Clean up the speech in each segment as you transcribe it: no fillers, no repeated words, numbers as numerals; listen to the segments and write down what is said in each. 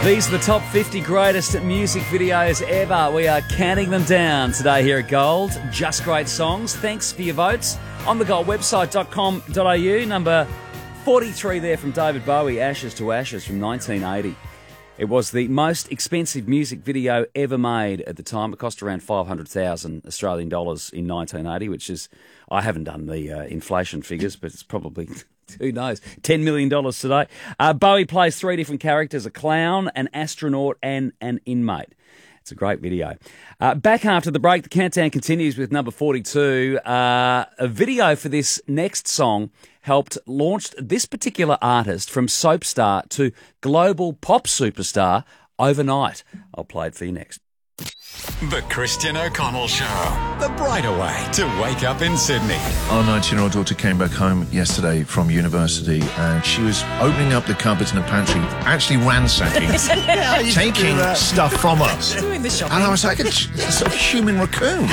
These are the top 50 greatest music videos ever. We are counting them down today here at Gold. Just great songs. Thanks for your votes. On the goldwebsite.com.au, number 43 there from David Bowie, Ashes to Ashes from 1980. It was the most expensive music video ever made at the time. It cost around 500,000 Australian dollars in 1980, which is, I haven't done the inflation figures, but it's probably, who knows, $10 million today. Bowie plays three different characters, a clown, an astronaut and an inmate. It's a great video. Back after the break, the countdown continues with number 42. A video for this next song helped launch this particular artist from soap star to global pop superstar overnight. I'll play it for you next. The Christian O'Connell Show. The brighter way to wake up in Sydney. Our 19-year-old daughter came back home yesterday from university and she was opening up the cupboards in the pantry, actually ransacking, taking stuff from us. Doing the shopping. And I was like, it's a human raccoon.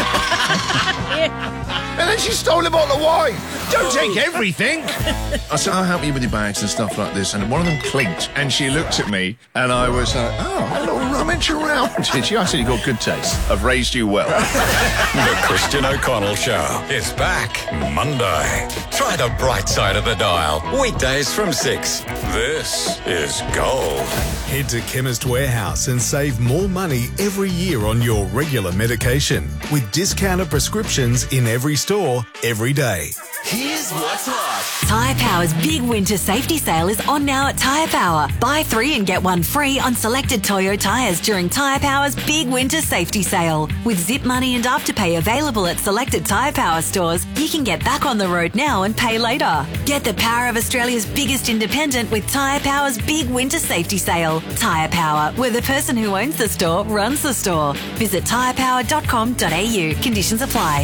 And then she stole a bottle of wine. Don't take everything. I said, I'll help you with your bags and stuff like this. And one of them clinked. And she looked at me and I was like, oh, a little rummage around. I said, you've got good taste. I've raised you well. The Christian O'Connell Show is back Monday. Try the bright side of the dial. Weekdays from 6. This is Gold. Head to Chemist Warehouse and save more money every year on your regular medication with discounted prescriptions in every store, every day. Here's what's hot. Tyre Power's big winter safety sale is on now at Tyre Power. Buy 3 and get 1 free on selected Toyo tyres during Tyre Power's big winter safety sale. With Zip Money and Afterpay available at selected Tyre Power stores, you can get back on the road now and pay later. Get the power of Australia's biggest independent with Tyre Power's big winter safety sale. Tyre Power, where the person who owns the store runs the store. Visit tyrepower.com.au. Conditions apply.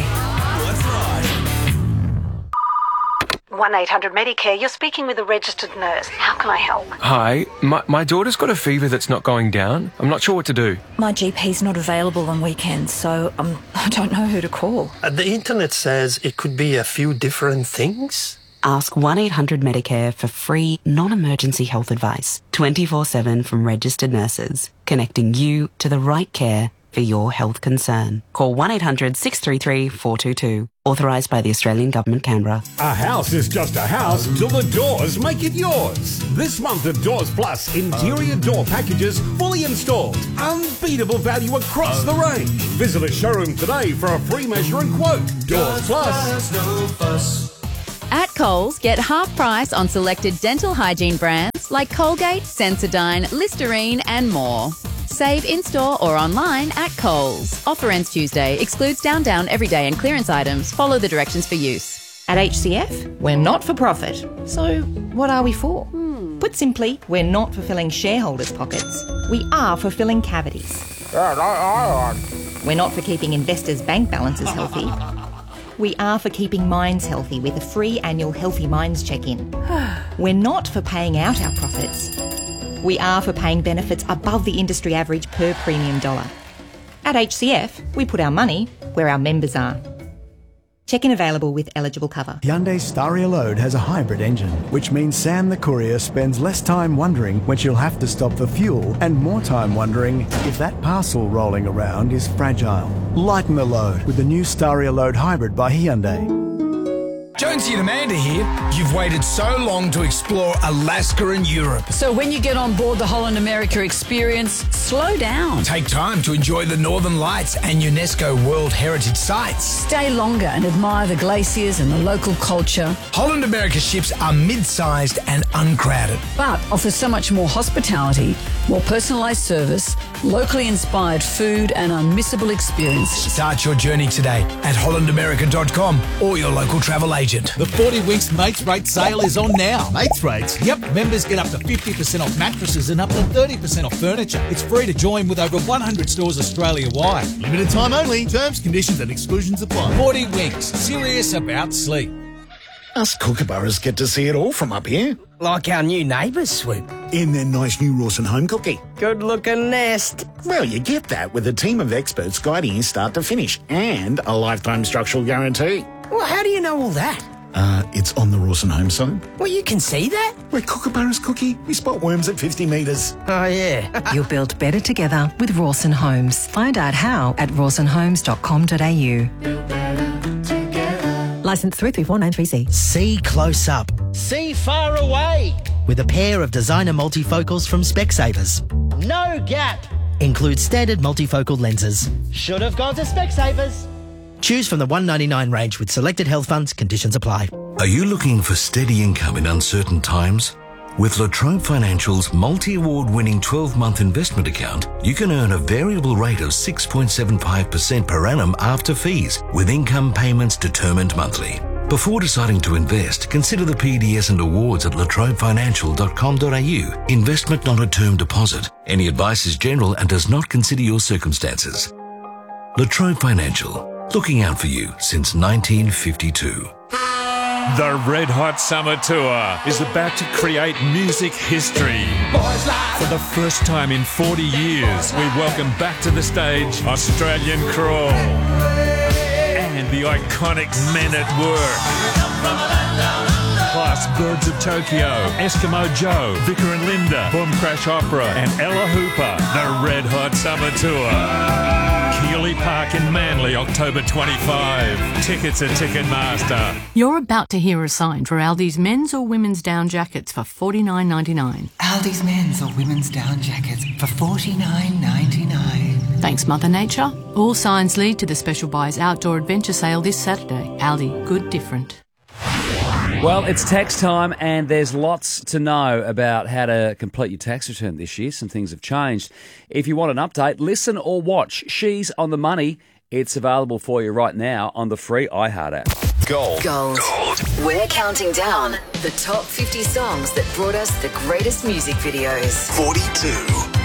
1-800-Medicare, you're speaking with a registered nurse. How can I help? Hi, my daughter's got a fever that's not going down. I'm not sure what to do. My GP's not available on weekends, so I don't know who to call. The internet says it could be a few different things. Ask 1-800-Medicare for free, non-emergency health advice, 24/7 from registered nurses, connecting you to the right care for your health concern. Call 1-800-633-422. Authorised by the Australian Government, Canberra. A house is just a house till the doors make it yours. This month at Doors Plus, interior door packages fully installed. Unbeatable value across the range. Visit a showroom today for a free measure and quote. Doors Plus. No fuss. At Coles, get half price on selected dental hygiene brands like Colgate, Sensodyne, Listerine and more. Save in-store or online at Coles. Offer ends Tuesday. Excludes Down everyday and clearance items. Follow the directions for use. At HCF, we're not for profit. So what are we for? Put simply, we're not for filling shareholders' pockets. We are for filling cavities. We're not for keeping investors' bank balances healthy. We are for keeping minds healthy with a free annual Healthy Minds check-in. We're not for paying out our profits. We are for paying benefits above the industry average per premium dollar. At HCF, we put our money where our members are. Check-in available with eligible cover. Hyundai Staria Load has a hybrid engine, which means Sam the courier spends less time wondering when she'll have to stop for fuel and more time wondering if that parcel rolling around is fragile. Lighten the load with the new Staria Load Hybrid by Hyundai. Jonesy and Amanda here. You've waited so long to explore Alaska and Europe. So when you get on board the Holland America experience, slow down. Take time to enjoy the Northern Lights and UNESCO World Heritage Sites. Stay longer and admire the glaciers and the local culture. Holland America ships are mid-sized and uncrowded, but offer so much more hospitality, more personalised service, locally inspired food and unmissable experiences. Start your journey today at hollandamerica.com or your local travel agent. The 40 Winks Mates Rate sale is on now. Mates Rates? Yep, members get up to 50% off mattresses and up to 30% off furniture. It's free to join with over 100 stores Australia-wide. Limited time only. Terms, conditions and exclusions apply. 40 Winks. Serious about sleep. Us kookaburras get to see it all from up here. Like our new neighbours, Swoop. In their nice new Rawson home cookie. Good-looking nest. Well, you get that with a team of experts guiding you start to finish and a lifetime structural guarantee. Well, how do you know all that? It's on the Rawson Home side. Well, you can see that? We're Kookaburra's cookie. We spot worms at 50 metres. Oh, yeah. You'll build better together with Rawson Homes. Find out how at rawsonhomes.com.au. Licence 334936C. See close up. See far away. With a pair of designer multifocals from Specsavers. No gap. Includes standard multifocal lenses. Should have gone to Specsavers. Choose from the $199 range with selected health funds. Conditions apply. Are you looking for steady income in uncertain times? With La Trobe Financial's multi-award winning 12-month investment account, you can earn a variable rate of 6.75% per annum after fees, with income payments determined monthly. Before deciding to invest, consider the PDS and awards at latrobefinancial.com.au. Investment not a term deposit. Any advice is general and does not consider your circumstances. La Trobe Financial. Looking out for you since 1952. The Red Hot Summer Tour is about to create music history. For the first time in 40 years, we welcome back to the stage Australian Crawl and the iconic Men at Work. Plus Birds of Tokyo, Eskimo Joe, Vicar and Linda, Boom Crash Opera and Ella Hooper. The Red Hot Summer Tour. Keeley Park in Manly, October 25. Tickets at Ticketmaster. You're about to hear a sign for Aldi's men's or women's down jackets for $49.99. Aldi's men's or women's down jackets for $49.99. Thanks, Mother Nature. All signs lead to the Special Buys Outdoor Adventure Sale this Saturday. Aldi, good different. Well, it's tax time, and there's lots to know about how to complete your tax return this year. Some things have changed. If you want an update, listen or watch She's on the Money. It's available for you right now on the free iHeart app. Gold. We're counting down the top 50 songs that brought us the greatest music videos. 42.